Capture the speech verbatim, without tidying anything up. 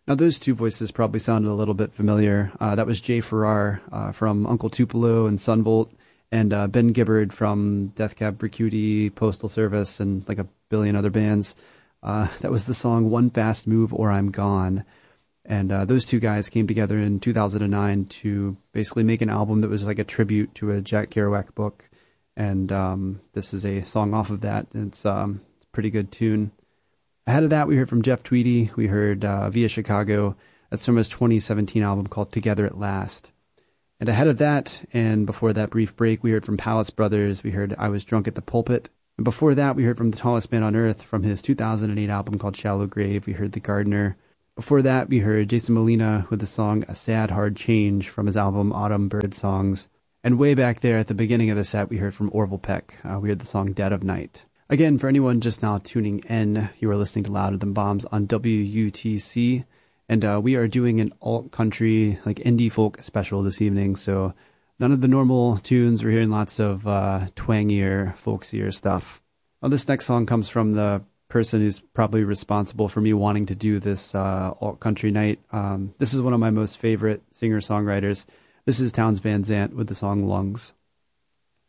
Now, those two voices probably sounded a little bit familiar. Uh, that was Jay Farrar uh, from Uncle Tupelo and Sunvolt, and uh, Ben Gibbard from Death Cab for Cutie, Postal Service, and like a billion other bands. Uh, that was the song One Fast Move or I'm Gone. And uh, those two guys came together in two thousand nine to basically make an album that was like a tribute to a Jack Kerouac book. And um, this is a song off of that. It's, um, it's a pretty good tune. Ahead of that, we heard from Jeff Tweedy. We heard uh, Via Chicago. That's from his twenty seventeen album called Together at Last. And ahead of that, and before that brief break, we heard from Palace Brothers. We heard I Was Drunk at the Pulpit. And before that, we heard from The Tallest Man on Earth from his two thousand eight album called Shallow Grave. We heard The Gardener. Before that, we heard Jason Molina with the song A Sad Hard Change from his album Autumn Bird Songs. And way back there at the beginning of the set, we heard from Orville Peck. Uh, we heard the song Dead of Night. Again, for anyone just now tuning in, you are listening to Louder Than Bombs on W U T C. And uh, we are doing an alt-country, like indie folk special this evening. So none of the normal tunes. We're hearing lots of uh, twangier, folksier stuff. Well, this next song comes from the person who's probably responsible for me wanting to do this uh, alt-country night. Um, this is one of my most favorite singer-songwriters. This is Townes Van Zandt with the song Lungs.